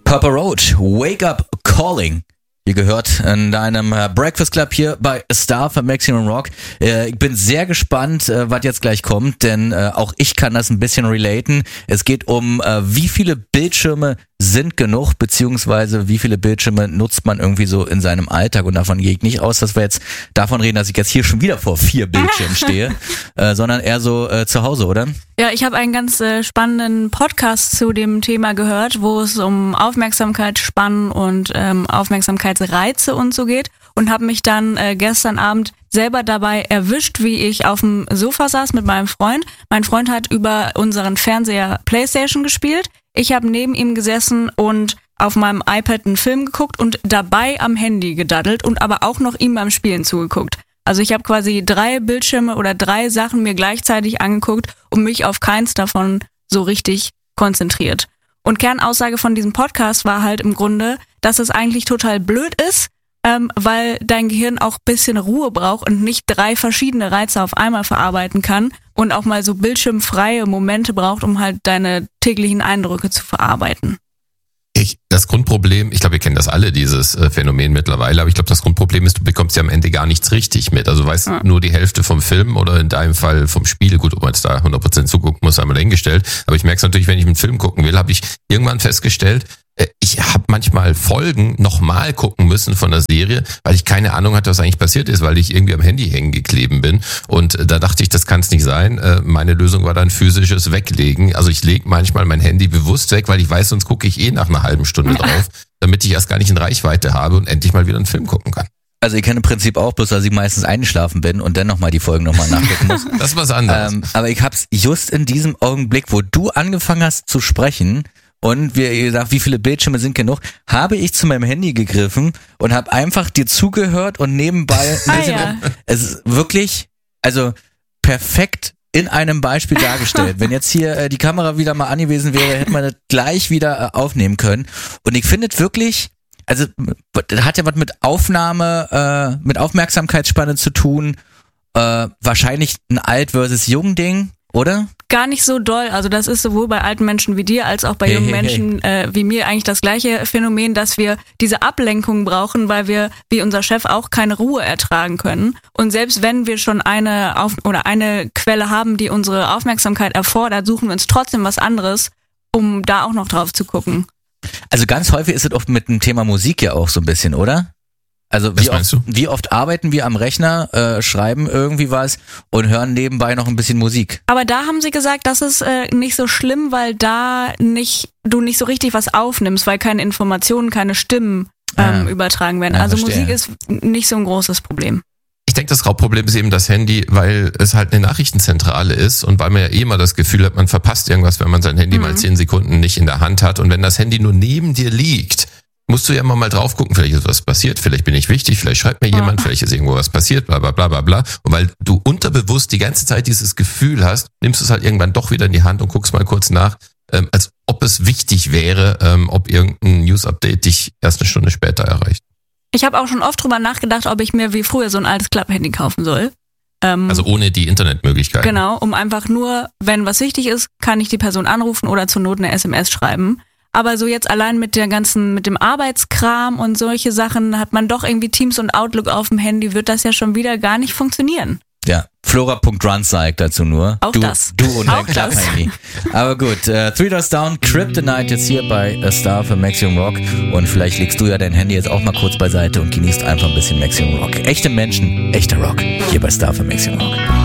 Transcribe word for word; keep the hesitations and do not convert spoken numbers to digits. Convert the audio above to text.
Papa Roach, Wake Up Calling. Ihr gehört in deinem Breakfast Club hier bei Star für Maximum Rock. Äh, ich bin sehr gespannt, äh, was jetzt gleich kommt, denn äh, auch ich kann das ein bisschen relaten. Es geht um, äh, wie viele Bildschirme sind genug, beziehungsweise wie viele Bildschirme nutzt man irgendwie so in seinem Alltag. Und davon gehe ich nicht aus, dass wir jetzt davon reden, dass ich jetzt hier schon wieder vor vier Bildschirmen stehe, äh, sondern eher so äh, zu Hause, oder? Ja, ich habe einen ganz äh, spannenden Podcast zu dem Thema gehört, wo es um Aufmerksamkeitsspannen und ähm, Aufmerksamkeitsreize und so geht und habe mich dann äh, gestern Abend selber dabei erwischt, wie ich auf dem Sofa saß mit meinem Freund. Mein Freund hat über unseren Fernseher PlayStation gespielt. Ich habe neben ihm gesessen und auf meinem iPad einen Film geguckt und dabei am Handy gedaddelt und aber auch noch ihm beim Spielen zugeguckt. Also ich habe quasi drei Bildschirme oder drei Sachen mir gleichzeitig angeguckt und mich auf keins davon so richtig konzentriert. Und Kernaussage von diesem Podcast war halt im Grunde, dass es eigentlich total blöd ist, ähm, weil dein Gehirn auch ein bisschen Ruhe braucht und nicht drei verschiedene Reize auf einmal verarbeiten kann und auch mal so bildschirmfreie Momente braucht, um halt deine täglichen Eindrücke zu verarbeiten. Ich, das Grundproblem, ich glaube, wir kennen das alle, dieses äh, Phänomen mittlerweile, aber ich glaube, das Grundproblem ist, du bekommst ja am Ende gar nichts richtig mit. Also du weißt ja nur die Hälfte vom Film oder in deinem Fall vom Spiel. Gut, ob man jetzt da hundert Prozent zugucken muss, einmal dahingestellt. Aber ich merke es natürlich, wenn ich einen Film gucken will, habe ich irgendwann festgestellt, äh, ich habe manchmal Folgen nochmal gucken müssen von der Serie, weil ich keine Ahnung hatte, was eigentlich passiert ist, weil ich irgendwie am Handy hängen geblieben bin. Und äh, da dachte ich, das kann es nicht sein. Äh, meine Lösung war dann physisches Weglegen. Also ich lege manchmal mein Handy bewusst weg, weil ich weiß, sonst gucke ich eh nach einer halben Stunde drauf, damit ich erst gar nicht in Reichweite habe und endlich mal wieder einen Film gucken kann. Also ich kenne im Prinzip auch, bloß dass ich meistens eingeschlafen bin und dann nochmal die Folgen nochmal nachgucken muss. Das ist was anderes. Ähm, aber ich hab's just in diesem Augenblick, wo du angefangen hast zu sprechen und wie gesagt, wie viele Bildschirme sind genug, habe ich zu meinem Handy gegriffen und habe einfach dir zugehört und nebenbei ein bisschen, Ah, ja. es ist wirklich, also perfekt in einem Beispiel dargestellt. Wenn jetzt hier äh, die Kamera wieder mal angewiesen wäre, hätte man das gleich wieder äh, aufnehmen können. Und ich finde es wirklich, also das hat ja was mit Aufnahme, äh, mit Aufmerksamkeitsspanne zu tun. Äh, wahrscheinlich ein Alt versus Jung Ding, oder? Gar nicht so doll. Also das ist sowohl bei alten Menschen wie dir als auch bei Hey, jungen hey, Menschen äh, wie mir eigentlich das gleiche Phänomen, dass wir diese Ablenkung brauchen, weil wir, wie unser Chef, auch keine Ruhe ertragen können. Und selbst wenn wir schon eine auf oder eine Quelle haben, die unsere Aufmerksamkeit erfordert, suchen wir uns trotzdem was anderes, um da auch noch drauf zu gucken. Also ganz häufig ist es oft mit dem Thema Musik ja auch so ein bisschen, oder? Also wie oft, wie oft arbeiten wir am Rechner, äh, schreiben irgendwie was und hören nebenbei noch ein bisschen Musik. Aber da haben sie gesagt, das ist äh, nicht so schlimm, weil da nicht du nicht so richtig was aufnimmst, weil keine Informationen, keine Stimmen ähm, Ah. übertragen werden. Ja, also verstehe. Musik ist nicht so ein großes Problem. Ich denke, das Hauptproblem ist eben das Handy, weil es halt eine Nachrichtenzentrale ist und weil man ja eh immer das Gefühl hat, man verpasst irgendwas, wenn man sein Handy Mhm. mal zehn Sekunden nicht in der Hand hat. Und wenn das Handy nur neben dir liegt, musst du ja immer mal drauf gucken, vielleicht ist was passiert, vielleicht bin ich wichtig, vielleicht schreibt mir jemand, vielleicht ist irgendwo was passiert, bla bla bla bla bla. Und weil du unterbewusst die ganze Zeit dieses Gefühl hast, nimmst du es halt irgendwann doch wieder in die Hand und guckst mal kurz nach, ähm, als ob es wichtig wäre, ähm, ob irgendein News-Update dich erst eine Stunde später erreicht. Ich habe auch schon oft drüber nachgedacht, ob ich mir wie früher so ein altes Klapphandy kaufen soll. Ähm, Also ohne die Internetmöglichkeit. genau, um einfach nur, wenn was wichtig ist, kann ich die Person anrufen oder zur Not eine S M S schreiben. Aber so jetzt allein mit der ganzen, mit dem Arbeitskram und solche Sachen hat man doch irgendwie Teams und Outlook auf dem Handy, wird das ja schon wieder gar nicht funktionieren. Ja, Flora Punkt Run zeigt dazu nur. Auch du, das. Du und dein Auch das. Klapphandy. Aber gut, äh, Three Doors Down, Kryptonite jetzt hier bei A Star für Maximum Rock. Und vielleicht legst du ja dein Handy jetzt auch mal kurz beiseite und genießt einfach ein bisschen Maximum Rock. Echte Menschen, echter Rock. Hier bei Star für Maximum Rock.